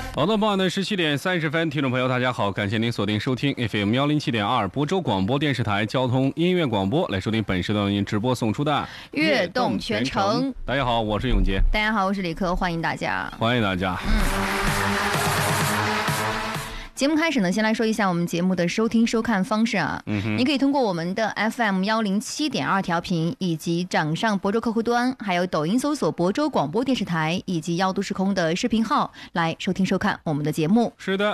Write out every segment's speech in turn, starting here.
好的，傍晚的17:30，听众朋友大家好，感谢您锁定收听 FM 107.2亳州广播电视台交通音乐广播，来收听本时段为您直播送出的悦动全程。 大家好，我是永杰。 大家好，我是李科，欢迎大家。 欢迎大家。 节目开始呢，先来说一下我们节目的收听收看方式啊。你可以通过我们的 FM 107.2调频，以及掌上亳州客户端，还有抖音搜索亳州广播电视台，以及妖都时空的视频号来收听收看我们的节目。 是的，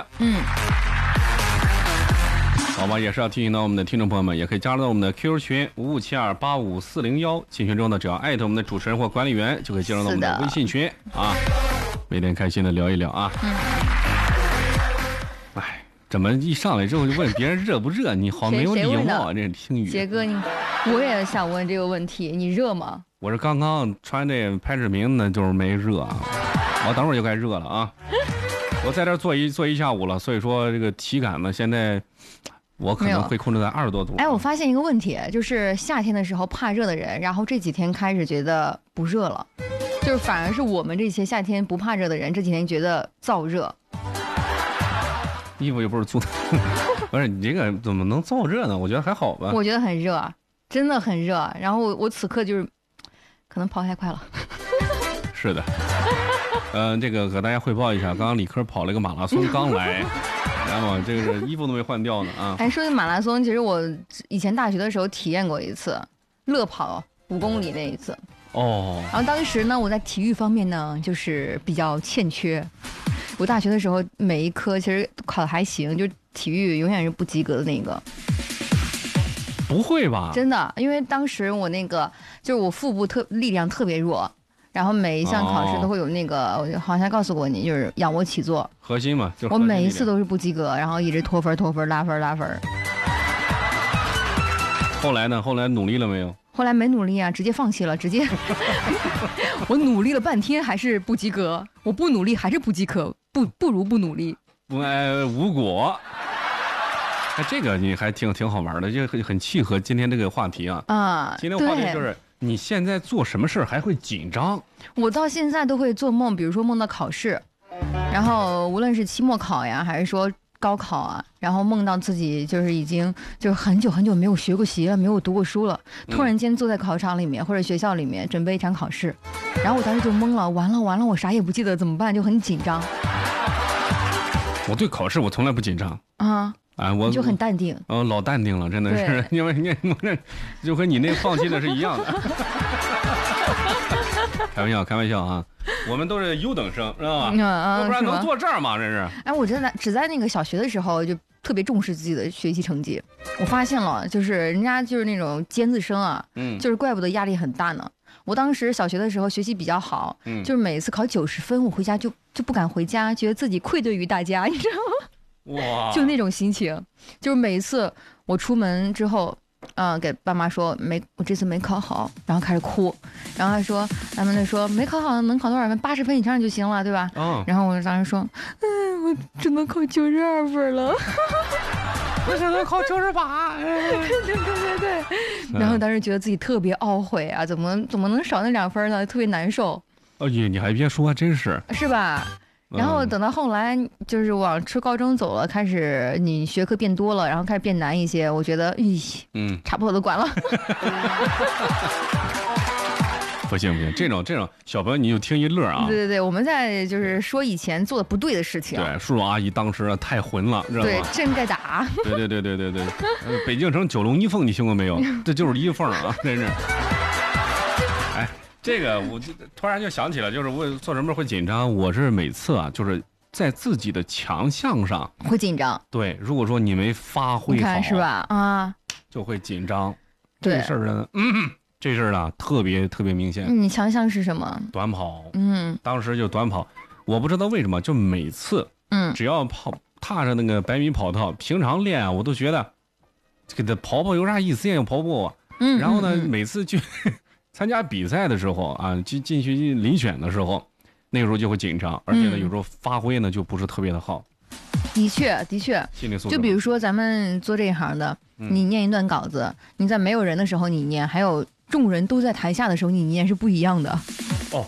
好吧，也是要提醒到我们的听众朋友们，也可以加入到我们的 QQ 群5572854010，进群之后呢，只要艾特我们的主持人或管理员，就可以进入到我们的微信群啊，每天开心的聊一聊啊。哎，怎么一上来之后就问别人热不热？你好没有礼貌啊！这听语。 杰哥，我也想问这个问题，你热吗？ 我是刚刚穿这拍视频呢，就是没热啊，我等会儿就该热了啊。我在这坐一下午了，所以说这个体感呢，现在我可能会控制在20多度。 哎，我发现一个问题，就是夏天的时候怕热的人，然后这几天开始觉得不热了，就是反而是我们这些夏天不怕热的人，这几天觉得燥热。 衣服又不是租的，不是你这个怎么能燥热呢？我觉得还好吧。 我觉得很热，真的很热。然后我此刻就是可能跑太快了。 是的，这个给大家汇报一下，刚刚李科跑了一个马拉松，刚来，然后这个衣服都没换掉呢啊。 还说起马拉松，其实我以前大学的时候体验过一次乐跑5公里那一次。 哦。 然后当时呢，我在体育方面呢就是比较欠缺。我大学的时候每一科其实考得还行，就体育永远是不及格的那个。 不会吧？ 真的，因为当时我那个就是我腹部力量特别弱，然后每一项考试都会有那个，我好像告诉过你，就是仰卧起坐核心嘛，就是我每一次都是不及格，然后一直拖分拉分。 后来呢？后来努力了没有？ 后来没努力啊，直接放弃了，直接我努力了半天还是不及格，我不努力还是不及格，不如不努力， 无果。哎，这个你还挺好玩的，就很契合今天这个话题啊。啊，今天话题就是你现在做什么事还会紧张？ 我到现在都会做梦，比如说梦到考试，然后无论是期末考呀，还是说高考啊，然后梦到自己就是已经就是很久没有学过习了，没有读过书了，突然间坐在考场里面或者学校里面准备一场考试，然后我当时就懵了，完了，我啥也不记得怎么办？就很紧张。 我对考试我从来不紧张啊。我就很淡定。 老淡定了，真的是，因为你就和你那放弃的是一样的。开玩笑啊。我们都是优等生，知道吧？要不然能坐这儿吗？这是。 哎，我真的只在那个小学的时候就特别重视自己的学习成绩。我发现了，就是人家就是那种尖子生啊，就是怪不得压力很大呢。我当时小学的时候学习比较好，就是每次考90分，我回家就不敢回家，觉得自己愧对于大家，你知道吗？哇！就那种心情，就是每一次我出门之后。给爸妈说我这次没考好，然后开始哭，然后他说他们就说没考好能考多少分，80分以上就行了，对吧？然后我当时说，我只能考92分了， 我只能考98。 对。然后当时觉得自己特别懊悔啊，怎么能少那2分呢？特别难受。 哦耶，你还别说，真是吧？然后等到后来就是往初高中走了，开始你学科变多了，然后开始变难一些，我觉得差不多都管了。 不行，这种小朋友你就听一乐啊。 对，我们在就是说以前做的不对的事情。 对，叔叔阿姨当时太混了，知道吗？ 对，真该打。 对。北京城9龙一凤你听过没有？这就是一凤啊，真是。哎。这个我就突然就想起来，就是我做什么会紧张。我是每次啊，就是在自己的强项上会紧张。 对，如果说你没发挥好， 是吧？啊， 就会紧张。 对， 这事儿呢，这事儿呢特别明显。 你强项是什么？ 短跑。当时就短跑，我不知道为什么，就每次只要踏上那个100米跑道，平常练啊，我都觉得这个跑有啥意思呀？跑步啊。然后呢，每次去。参加比赛的时候啊，进去遴选的时候，那个时候就会紧张，而且呢，有时候发挥呢就不是特别的好。 的确， 心理素质。 就比如说咱们做这一行的，你念一段稿子，你在没有人的时候你念，还有众人都在台下的时候你念是不一样的。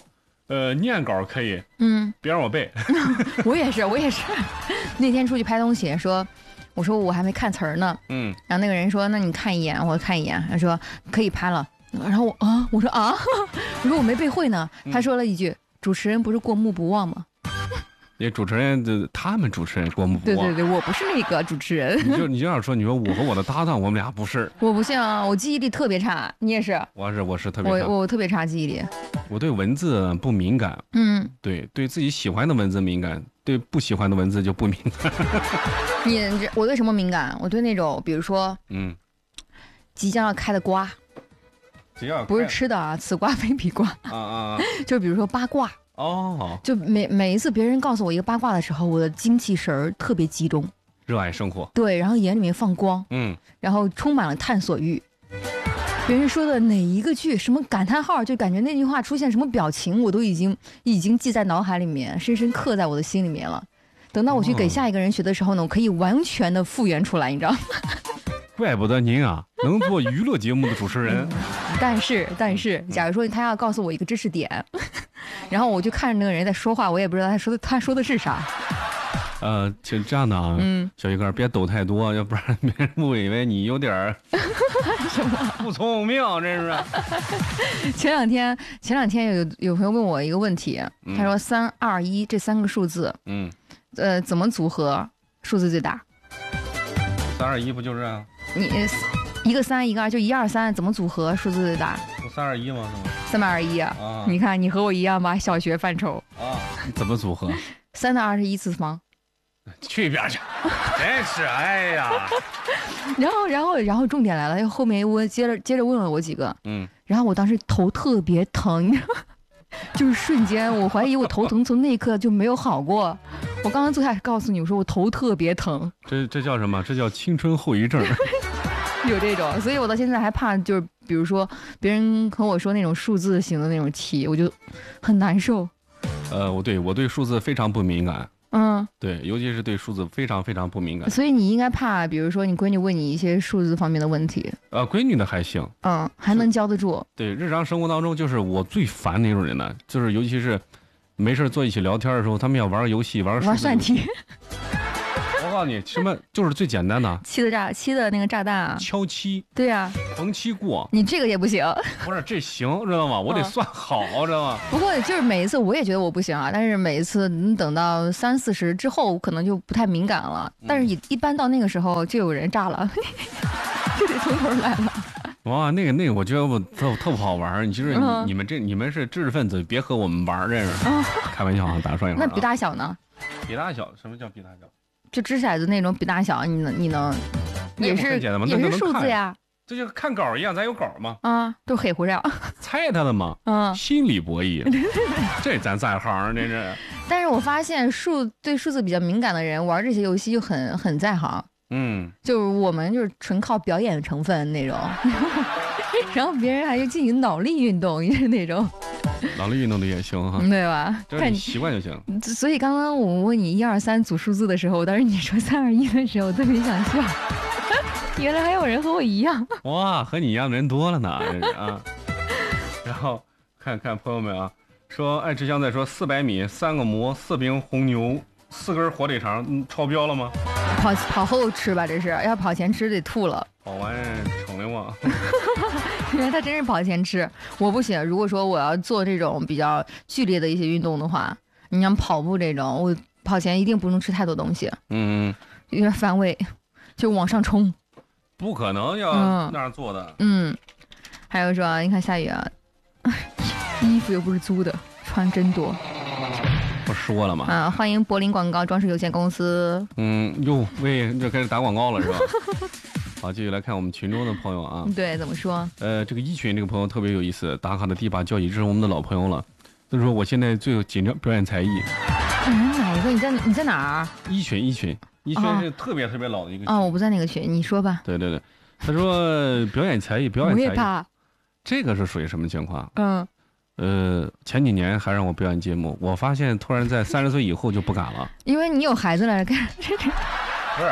念稿可以，别让我背。 我也是。那天出去拍东西，我说我还没看词儿呢，然后那个人说那你看一眼，我看一眼，他说可以拍了，然后我说我说我没背会呢，他说了一句主持人不是过目不忘吗？ 那主持人他们主持人过目不忘。 对，我不是那个主持人。 你这样说，你说我和我的搭档，我们俩不是。 我不信啊，我记忆力特别差，你也是。 我是特别差。 我特别差记忆力。 我对文字不敏感。对自己喜欢的文字敏感，对不喜欢的文字就不敏感。 我对什么敏感？我对那种比如说即将要开的瓜。不是吃的啊，此瓜非彼瓜。就比如说八卦。就每一次别人告诉我一个八卦的时候，我的精气神儿特别集中， 热爱生活。 对，然后眼里面放光，然后充满了探索欲。别人说的哪一个句，什么感叹号，就感觉那句话出现什么表情，我都已经记在脑海里面，深深刻在我的心里面了。等到我去给下一个人学的时候呢，我可以完全的复原出来，你知道吗？ 怪不得您啊能做娱乐节目的主持人。 但是，假如说他要告诉我一个知识点。然后我就看着那个人在说话，我也不知道他说的是啥。 就这样的啊，小鱼干别抖太多，要不然别人误以为你有点什么不聪明，真是。 前两天有朋友问我一个问题，他说3、2、1这3个数字，怎么组合数字最大 ？3、2、1不就这样？ 你一个3，一个2，就1、2、3，怎么组合数字最大？ 不3、2、1吗 ？321啊！你看你和我一样吧，小学范畴啊。怎么组合 ？3的21次方。 去一边去！真是哎呀！ 然后重点来了，后面我接着问了我几个，然后我当时头特别疼，就是瞬间我怀疑我头疼，从那一刻就没有好过。我刚刚坐下告诉你，我说我头特别疼。 这叫什么？这叫青春后遗症。 有这种，所以我到现在还怕，就是比如说别人和我说那种数字型的那种题，我就很难受。 我对数字非常不敏感。对，尤其是对数字非常非常不敏感。 所以你应该怕，比如说你闺女问你一些数字方面的问题。 闺女的还行， 还能教得住。对， 日常生活当中，就是我最烦那种人呢，就是尤其是没事坐一起聊天的时候，他们要玩游戏，玩算题。 我告诉你，什么就是最简单的漆的那个炸弹啊， 敲漆。对呀， 缝漆过。 你这个也不行。 不是这行，知道吗？我得算好，知道吗？ 不过就是每一次我也觉得我不行啊，但是每一次你等到30、40之后，可能就不太敏感了。但是一般到那个时候就有人炸了，就得从头来了。 哇，那个，我觉得我特不好玩。你就是你们是知识分子，别和我们玩，这是开玩笑啊，打双引号。 那比大小呢？ 比大小，什么叫比大小？ 就掷骰子那种比大小，你能也是数字呀？ 这就看稿一样，咱有稿吗？ 都黑乎上， 猜他的嘛。心理博弈，这咱在行，这是。 但是我发现对数字比较敏感的人玩这些游戏就很在行。就是我们就是纯靠表演成分那种，然后别人还要进行脑力运动，也是那种。 脑力运动的也行哈， 对吧？ 看你习惯就行。 所以刚刚我问你1、2、3组数字的时候，当时你说3、2、1的时候，我特别想笑。原来还有人和我一样。 哇，和你一样的人多了呢，这是啊。然后看朋友们啊，说爱吃香在说400米3个馍4瓶红牛4根火腿肠，超标了吗？ 跑后吃吧，这是要跑前吃得吐了。 跑完成了吗？ 因为他真是跑前吃，我不行。如果说我要做这种比较剧烈的一些运动的话，你像跑步这种，我跑前一定不能吃太多东西，有点反胃，就往上冲。 不可能要那样做的。 还有说，你看下雨啊，衣服又不是租的，穿真多。 不说了吗？ 欢迎柏林广告装饰有限公司。 喂，这开始打广告了是吧？好，继续来看我们群中的朋友啊。 对，怎么说？ 这个一群这个朋友特别有意思，打卡的第8教育，这是我们的老朋友了。就是说我现在最紧张表演才艺。 哪一个？你在哪儿？ 一群是特别老的一个群。 我不在那个群，你说吧。 对，他说表演才艺， 我也怕。 这个是属于什么情况？前几年还让我表演节目，我发现突然在30岁以后就不敢了。 因为你有孩子了，干不是。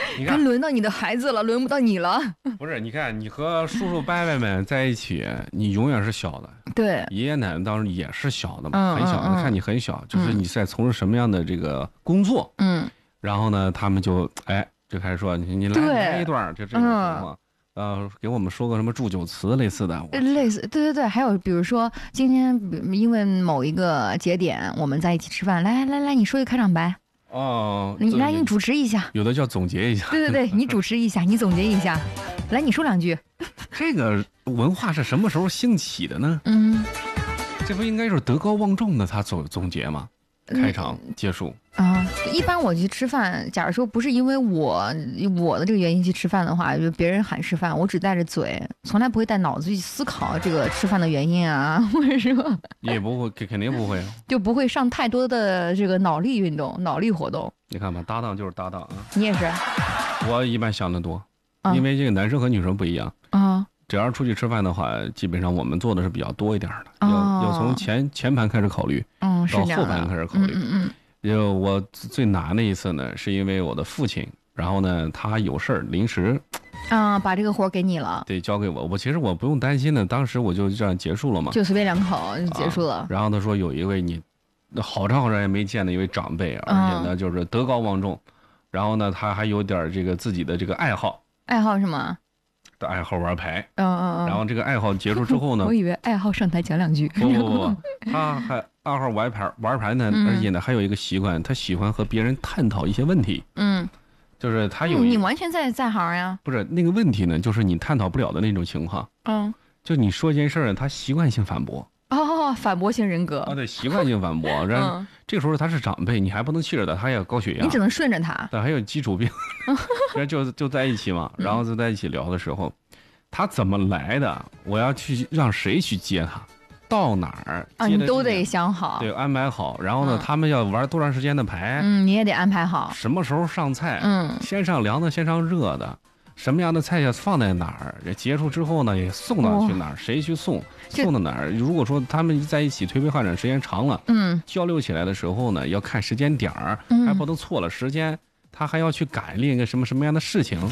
该轮到你的孩子了，轮不到你了。 不是，你看你和叔叔伯伯们在一起，你永远是小的。 对， 爷爷奶奶当时也是小的嘛，很小的，看你很小，就是你在从事什么样的这个工作，然后呢，他们就开始说你来一段，就这种情况。给我们说个什么祝酒词类似的， 类似，对，还有比如说今天因为某一个节点我们在一起吃饭，来，你说一个开场白。你主持一下， 有的叫总结一下。 对，你主持一下，你总结一下，来你说两句。 这个文化是什么时候兴起的呢？这不应该是德高望重的他总结吗？开场结束一般我去吃饭，假如说不是因为我的这个原因去吃饭的话，就别人喊吃饭，我只带着嘴，从来不会带脑子去思考这个吃饭的原因啊，或者说也不会，肯定不会， 就不会上太多的这个脑力运动、脑力活动。 你看吧，搭档就是搭档啊。 你也是？ 我一般想得多，因为这个男生和女生不一样只要出去吃饭的话，基本上我们做的是比较多一点的，要从前盘开始考虑，到后盘开始考虑。就我最难的一次呢，是因为我的父亲，然后呢他有事儿临时把这个活给你了， 对，交给我其实我不用担心的，当时我就这样结束了嘛， 就随便两口就结束了。 然后他说有一位你好长也没见的一位长辈，而且呢就是德高望重，然后呢他还有点这个自己的这个爱好是吗？ 的爱好玩牌，然后这个爱好结束之后呢， 我以为爱好上台讲两句。 不，他还爱好玩牌呢，而且呢还有一个习惯，他喜欢和别人探讨一些问题。就是他有你完全在行呀。 不是那个问题呢，就是你探讨不了的那种情况。就你说一件事儿，他习惯性反驳。 反驳型人格对，习惯性反驳。然后这个时候他是长辈，你还不能气着他，他也有高血压， 你只能顺着他。 对，还有基础病，然后就在一起嘛，然后就在一起聊的时候，他怎么来的，我要去让谁去接他，到哪儿你都得想好， 对，安排好。然后呢，他们要玩多长时间的牌， 你也得安排好。 什么时候上菜，先上凉的，先上热的。什么样的菜要放在哪儿？结束之后呢，也送到去哪儿？谁去送到哪儿？如果说他们在一起推杯换盏时间长了，交流起来的时候呢，要看时间点儿，还不能错了时间。他还要去赶另一个什么样的事情？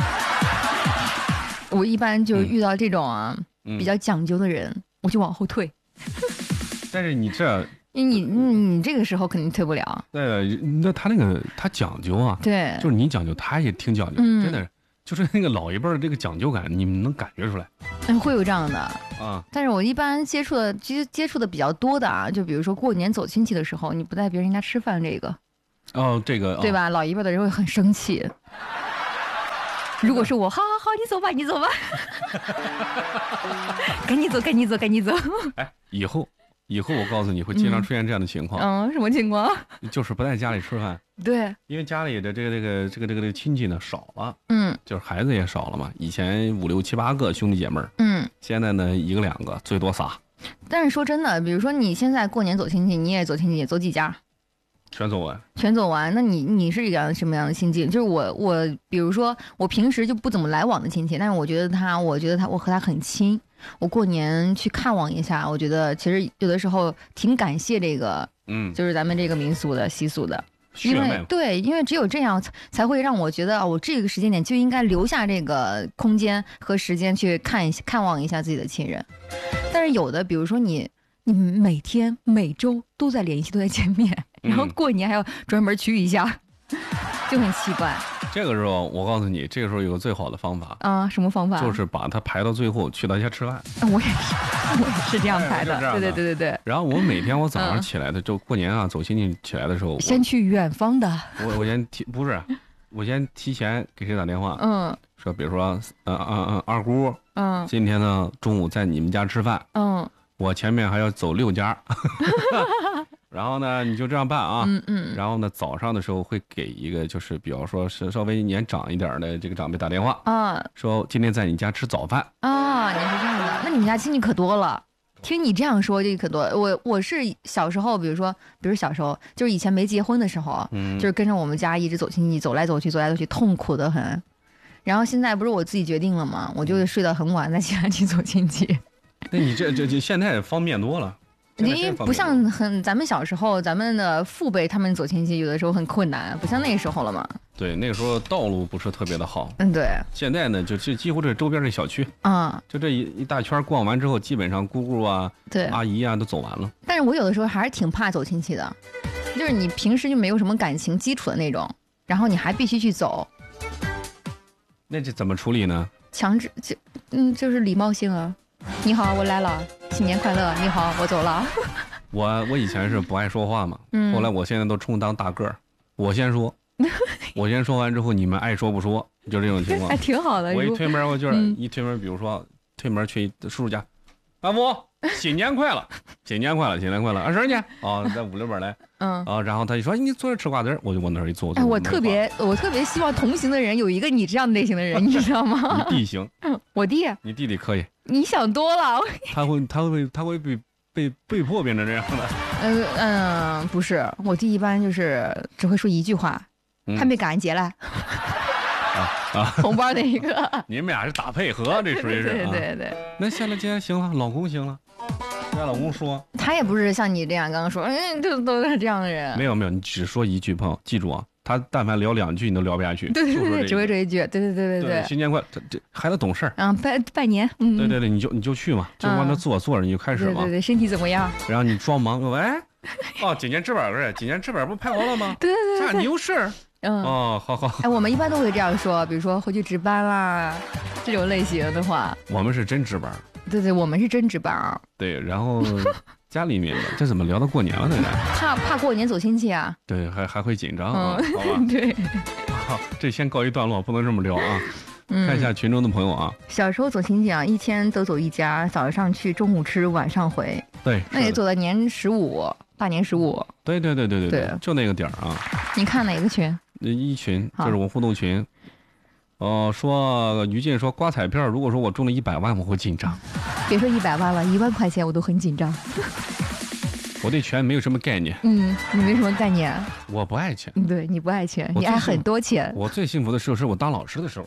我一般就遇到这种比较讲究的人，我就往后退。 但是你这个时候肯定退不了。 对，那他讲究啊， 对， 就是你讲究，他也挺讲究，真的。就是那个老一辈的这个讲究感，你们能感觉出来？ 会有这样的但是我一般接触的比较多的就比如说过年走亲戚的时候，你不带别人家吃饭，这个这个对吧？老一辈的人会很生气。如果是我，好，你走吧，赶紧走。 以后我告诉你会经常出现这样的情况。 什么情况？ 就是不在家里吃饭。 对， 因为家里的这个亲戚呢少了，就是孩子也少了嘛。以前5、6、7、8个兄弟姐妹现在呢1个2个，最多仨。 但是说真的，比如说你现在过年走亲戚，你也走亲戚，走几家？ 全走完。 那你是一个什么样的心境？就是我比如说我平时就不怎么来往的亲戚，但是我和他很亲，我过年去看望一下，我觉得其实有的时候挺感谢这个，就是咱们这个民俗的习俗的，因为只有这样才会让我觉得我这个时间点就应该留下这个空间和时间去看望一下自己的亲人。但是有的，比如说你每天每周都在联系，都在见面，然后过年还要专门去一下，就很奇怪。 这个时候我告诉你，这个时候有个最好的方法什么方法？ 就是把他排到最后，去他家吃饭。 我也是这样排的。对。 然后我每天早上起来的，就过年走亲戚起来的时候， 先去远方的。 我先提前给谁打电话？说比如说二姑，今天呢中午在你们家吃饭。我前面还要走6家。然后呢，你就这样办啊。然后呢，早上的时候会给一个，就是比方说是稍微年长一点的这个长辈打电话说今天在你家吃早饭你是这样的。那你们家亲戚可多了。听你这样说就可多。我是小时候，比如小时候，就是以前没结婚的时候，就是跟着我们家一直走亲戚，走来走去，痛苦的很。然后现在不是我自己决定了吗？我就睡到很晚再起来去走亲戚。 那你这现在方便多了。 因为不像咱们小时候，咱们的父辈他们走亲戚有的时候很困难，不像那时候了嘛。 对，那个时候道路不是特别的好。 对。 现在呢，就几乎这周边这小区就这一大圈逛完之后，基本上姑姑啊、 对阿姨啊都走完了。 但是我有的时候还是挺怕走亲戚的，就是你平时就没有什么感情基础的那种，然后你还必须去走。 那这怎么处理呢？ 强制就是礼貌性啊。你好，我来了，新年快乐。你好，我走了。 我以前是不爱说话嘛，后来我现在都充当大个儿，我先说，我先说完之后你们爱说不说，就这种情况。 还挺好的。 我一推门，我就是一推门，比如说推门去叔叔家，阿福，新年快乐，新年快乐，新年快乐，二婶去啊，在屋里边来，然后他就说你坐着吃瓜子，我就往那儿一坐。 我特别希望同行的人有一个你这样类型的人，你知道吗？ 你弟行， 我弟， 你弟弟可以。 你想多了， 他会被迫变成这样的。不是，我弟一般就是只会说一句话，还没感恩节嘞。红包那一个。 你们俩是打配合，这属于是。 对。 那下了节行了，老公行了，让老公说。 他也不是像你这样刚刚说，都是这样的人。 没有，你只说一句，朋友记住啊。他但凡聊2句你都聊不下去， 对，只会这一句，对， 新年快，这孩子懂事儿， 拜年， 对，你就去嘛，就往那坐着你就开始嘛， 对，身体怎么样？ 然后你装忙，喂，今年这边不拍完了吗？ 对， 啥牛事儿？好， 哎，我们一般都会这样说，比如说回去值班啦，这种类型的话， 我们是真值班， 对，我们是真值班， 对，然后。家里面的，这怎么聊到过年了呢？ 怕过年走亲戚啊？ 对，还会紧张啊，好吧？ 对， 好，这先告一段落，不能这么聊啊。看一下群中的朋友啊。 小时候走亲戚啊，一天都走一家，早上去，中午吃，晚上回。 对， 那也走到年15，大年15。 对，就那个点儿啊。 你看哪个群？ 一群，就是我互动群。说于静说刮彩票，如果说我中了100万，我会紧张。 别说100万了，1万块钱我都很紧张。 我对钱没有什么概念。 你没什么概念。 我不爱钱。 对，你不爱钱，你爱很多钱。 我最幸福的时候是我当老师的时候。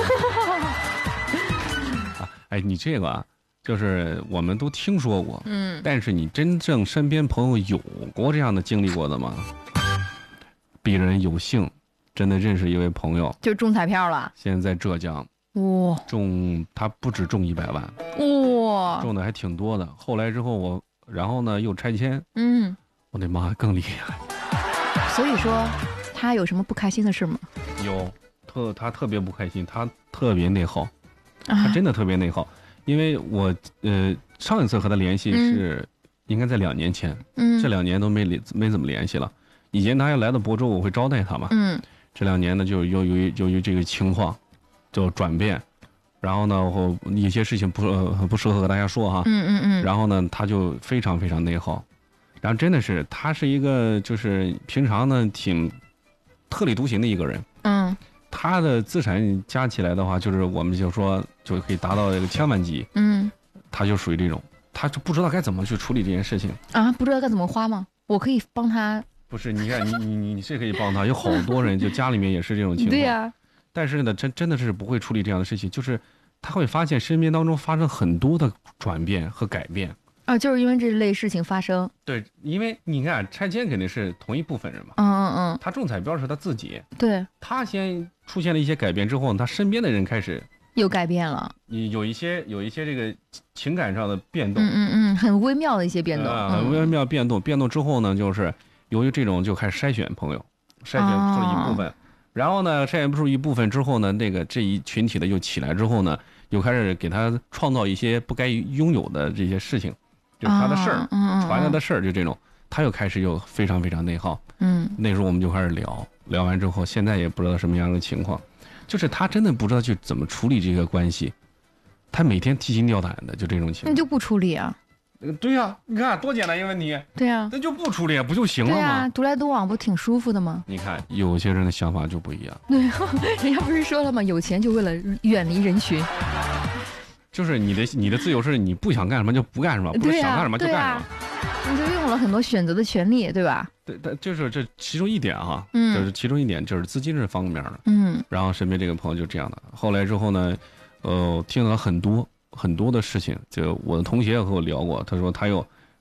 哎，你这个啊，就是我们都听说过，但是你真正身边朋友有过这样的经历过的吗？鄙人有幸。真的认识一位朋友， 就中彩票了。 现在在浙江， 哇， 他不止中100万， 哇， 中的还挺多的。后来之后然后呢又拆迁，我的妈，更厉害。 所以说，他有什么不开心的事吗？ 有，他特别不开心，他特别内耗，他真的特别内耗。因为我上一次和他联系是应该在2年前，这2年都没怎么联系了。以前他要来到亳州，我会招待他嘛，这2年呢，就由于这个情况，就转变，然后呢，一些事情不适合和大家说哈，然后呢，他就非常非常内耗，然后真的是他是一个就是平常呢挺特立独行的一个人，他的资产加起来的话，就是我们就说就可以达到这个1000万级，他就属于这种，他就不知道该怎么去处理这件事情啊，不知道该怎么花吗？我可以帮他。 不是，你看你是可以帮他，有好多人就家里面也是这种情况。 对呀。 但是呢，真的是不会处理这样的事情，就是他会发现身边当中发生很多的转变和改变啊，就是因为这类事情发生。 对，因为你看拆迁肯定是同一部分人嘛，他中彩票是他自己， 对， 他先出现了一些改变之后，他身边的人开始有改变了， 有一些这个情感上的变动， 很微妙的一些变动， 很微妙变动之后呢，就是由于这种就开始筛选朋友，筛选出了一部分，然后呢，筛选出一部分之后呢，这一群体的又起来之后呢，又开始给他创造一些不该拥有的这些事情，就是他的事儿，传来的事儿，就这种，他又开始非常非常内耗。那时候我们就开始聊完之后，现在也不知道什么样的情况，就是他真的不知道去怎么处理这个关系，他每天提心吊胆的，就这种情况。 那就不处理啊。 对呀，你看多简单一个问题。 对呀， 那就不处理不就行了吗？对呀， 独来独往不挺舒服的吗？ 你看有些人的想法就不一样。 对，人家不是说了吗？有钱就为了远离人群。 就是你的自由是你不想干什么就不干什么，不是想干什么就干什么。 你就用了很多选择的权利，对吧？ 对，就是这其中一点哈，就是其中一点就是资金这方面的。然后身边这个朋友就这样的。后来之后呢，听了很多的事情，就我的同学也和我聊过，他说他有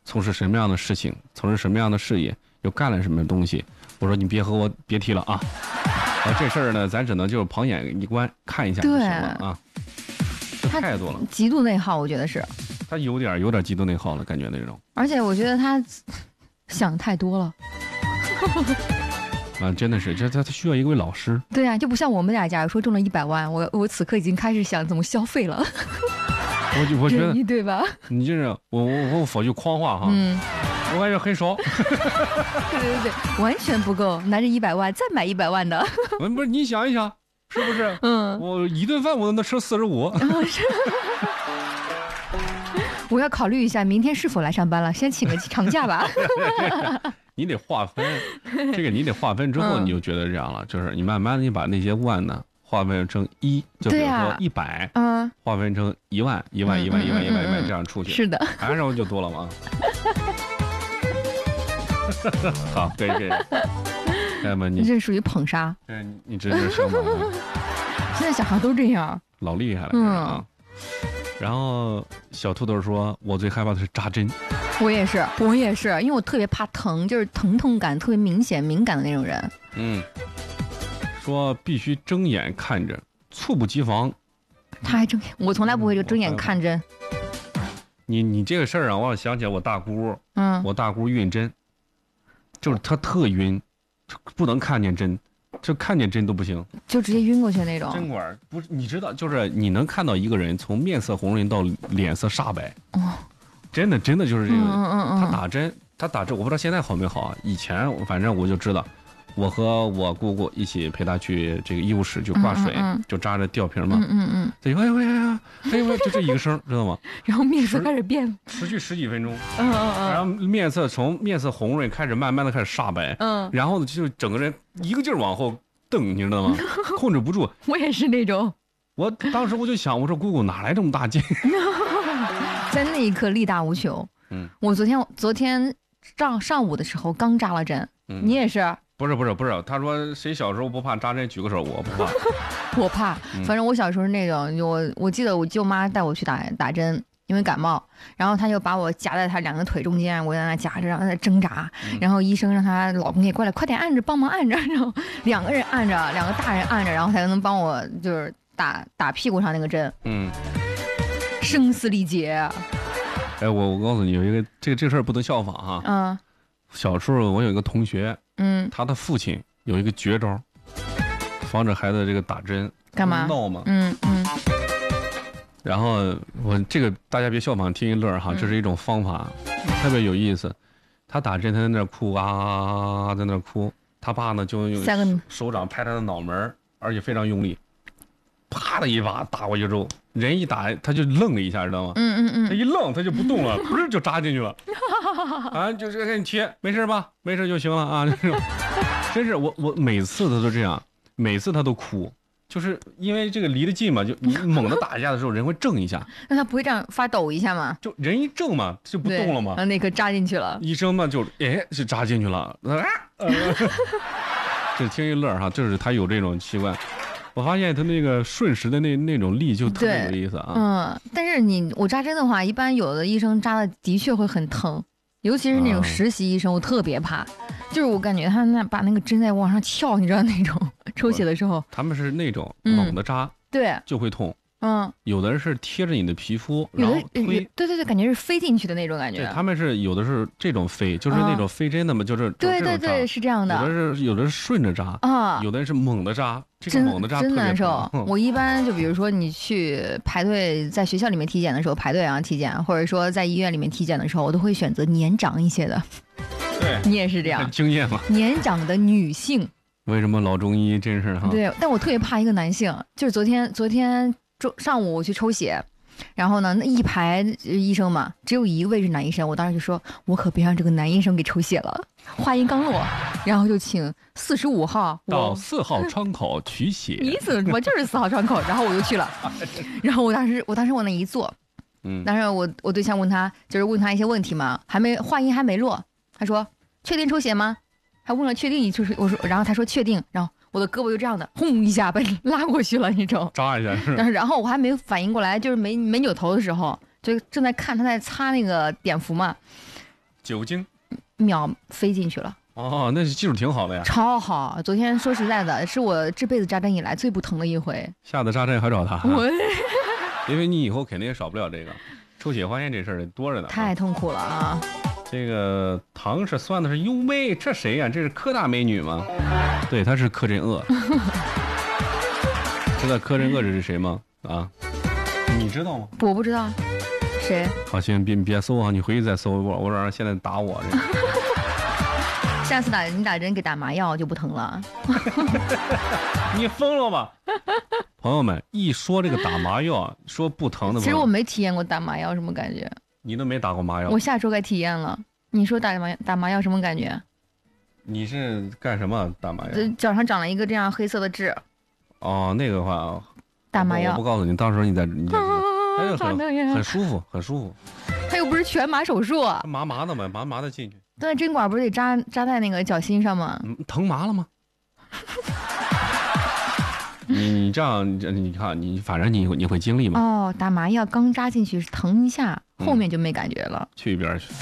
从事什么样的事情，从事什么样的事业，又干了什么东西。我说你别提了啊！这事儿呢，咱只能就是旁眼一观看一下就行了啊。这太多了， 极度内耗，我觉得是。 他有点极度内耗了，感觉那种。 而且我觉得他想太多了。 啊，真的是，他需要一位老师。 对啊，就不像我们俩，假如说中了100万，我此刻已经开始想怎么消费了。 我觉得对吧？ 你就是我说句狂话哈，我感觉很少。 对，完全不够，拿着100万再买100万的。 不是，你想一想，是不是？我一顿饭我都能吃45。 我要考虑一下明天是否来上班了，先请个长假吧。 你得划分，这个你得划分之后，你就觉得这样了，就是你慢慢的你把那些万呢划分成就比如说100，划分成1万这样出去， 是的， 然后就多了嘛。好，可以。那么你这属于捧杀， 你真是相当。 现在小孩都这样， 老厉害了啊。然后小兔头说：“我最害怕的是扎针。” 我也是，因为我特别怕疼，就是疼痛感特别明显、敏感的那种人。 说必须睁眼看着，猝不及防。 他还睁眼，我从来不会就睁眼看针。 你这个事儿啊，我想起来我大姑，我大姑晕针，就是她特晕，不能看见针。就看见针都不行， 就直接晕过去那种。 针管不是，你知道，就是你能看到一个人从面色红润到脸色煞白，真的就是这个。他打针，我不知道现在好没好啊。以前反正我就知道，我和我姑姑一起陪他去这个医务室就挂水，就扎着吊瓶嘛。哎呦，就这一个声，知道吗？ 然后面色开始变， 持续10几分钟。然后从面色红润开始慢慢的开始煞白。然后就整个人一个劲儿往后蹬，你知道吗？控制不住。 我也是那种。 我当时我就想，我说姑姑哪来这么大劲？ 在那一刻力大无穷。我昨天上午的时候刚扎了针。你也是？ 不是，他说谁小时候不怕扎针？举个手，我不怕。 我怕，反正我小时候是那种，我记得我舅妈带我去打针，因为感冒，然后她就把我夹在她2个腿中间，我在那夹着，让她在挣扎，然后医生让她老公也过来，快点按着，帮忙按着，然后2个人按着，2个大人按着，然后才能帮我就是打屁股上那个针。声嘶力竭。 哎，我告诉你，有一个这事儿不能效仿哈。小时候我有一个同学，他的父亲有一个绝招，防止孩子这个打针干嘛闹嘛。然后这个大家别效仿，听一乐哈，这是一种方法，特别有意思。他打针，他在那哭啊，在那哭，他爸呢就用手掌拍他的脑门，而且非常用力，啪的一把打过去之后，人一打他就愣了一下，知道吗？他一愣他就不动了，不是就扎进去了。就是给你切，没事吧？没事就行了啊。这种，真是我每次他都这样，每次他都哭，就是因为这个离得近嘛，就你猛地打一下的时候，人会怔一下。那他不会这样发抖一下吗？ 就人一怔嘛，就不动了嘛。 那颗扎进去了。 医生嘛就扎进去了。就听一乐哈，就是他有这种习惯。我发现他那个瞬时的那种力就特别有意思啊。 但是我扎针的话，一般有的医生扎的确会很疼，尤其是那种实习医生，我特别怕。就是我感觉他把那个针在往上翘，你知道那种抽血的时候。 他们是那种猛的扎， 对， 就会痛。有的人是贴着你的皮肤，然后推， 对，感觉是飞进去的那种感觉。 对，他们是有的是这种飞，就是那种飞针的嘛，就是对，是这样的。 有的是顺着扎有的是猛的扎，这个猛的扎真难受。我一般就比如说你去排队，在学校里面体检的时候排队体检，或者说在医院里面体检的时候，我都会选择年长一些的。 对， 你也是这样， 经验嘛。 年长的女性。 为什么老中医真是哈？ 对，但我特别怕一个男性，就是昨天上午我去抽血，然后呢，那一排医生嘛，只有一位是男医生，我当时就说，我可别让这个男医生给抽血了。话音刚落，然后就请45号到4号窗口取血。 你怎么就是4号窗口？然后我就去了，然后我当时往那一坐，当时我对象问他一些问题嘛，话音还没落，他说确定抽血吗？还问了确定，就是我说，然后他说确定，然后我的胳膊就这样的，轰一下被拉过去了那种， 扎一下是。 然后我还没反应过来，就是没扭头的时候，就正在看他在擦那个碘伏嘛， 酒精秒飞进去了。 哦，那技术挺好的呀， 超好。昨天说实在的，是我这辈子扎针以来最不疼的一回。 下次扎针还找他，因为你以后肯定也少不了这个抽血化验这事儿多着呢。 太痛苦了啊！ 这个唐是算的是优美，这谁呀？这是柯大美女吗？对，她是柯镇恶。知道柯镇恶这是谁吗？啊，你知道吗？ 我不知道，谁？ 好，行，别搜啊，你回去再搜一波。我让人现在打我这个。 下次你打针给打麻药就不疼了。 你疯了吧？朋友们，一说这个打麻药，说不疼的。 其实我没体验过打麻药什么感觉。 你都没打过麻药？ 我下周该体验了。你说打麻药什么感觉？ 你是干什么打麻药？ 脚上长了一个这样黑色的痣。 哦，那个话打麻药我不告诉你，到时候你再很舒服，很舒服。 他又不是全麻手术， 麻麻的嘛，麻麻的进去。 但针管不是得扎在那个脚心上吗？ 疼麻了吗？你这样，你看你，反正你会经历吗？ 哦，打麻药刚扎进去是疼一下，后面就没感觉了。 去一边去。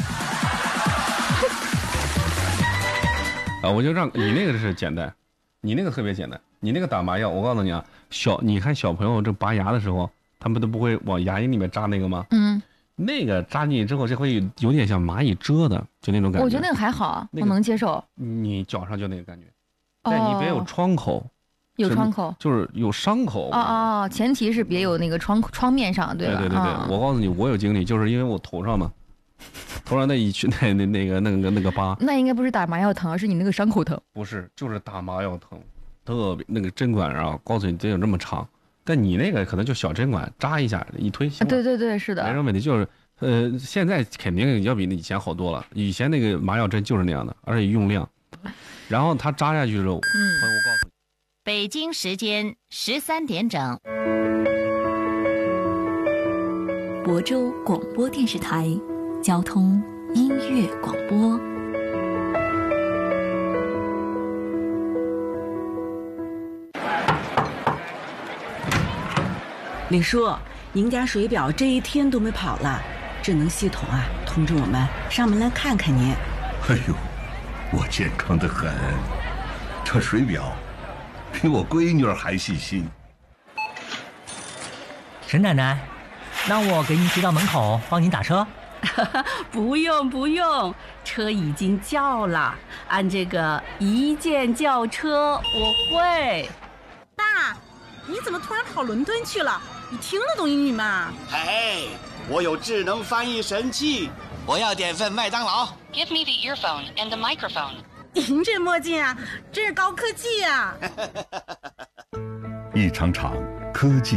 啊，我就让你那个是简单，你那个特别简单。你那个打麻药，我告诉你啊，你看小朋友这拔牙的时候，他们都不会往牙龈里面扎那个吗？那个扎进去之后，这会有点像蚂蚁蛰的，就那种感觉。 我觉得那个还好，我能接受。 你脚上就那个感觉，但你别有窗口。 有窗口， 就是有伤口。 前提是别有那个窗面上，对吧？ 对，我告诉你，我有经历，就是因为我头上嘛，头上那一群那个疤。 那应该不是打麻药疼，而是你那个伤口疼。 不是，就是打麻药疼，特别那个针管啊，告诉你得有这么长。但你那个可能就小针管扎一下一推。 对，是的。 没什么问题，就是现在肯定要比以前好多了。以前那个麻药针就是那样的，而且用量。然后它扎下去之后，我告诉你。 北京时间13点整， 亳州广播电视台交通音乐广播。 李叔，您家水表这一天都没跑了，智能系统啊通知我们上门来看看您。 哎呦，我健康得很，这水表比我闺女儿还细心。 沈奶奶，那我给您提到门口帮您打车。 不用，车已经叫了，按这个一键叫车我会。 爸，你怎么突然跑伦敦去了？你听得懂英语吗？ 嘿，我有智能翻译神器，我要点份麦当劳。 Give me the earphone and the microphone. 您这墨镜啊，真是高科技啊！ 一场场科技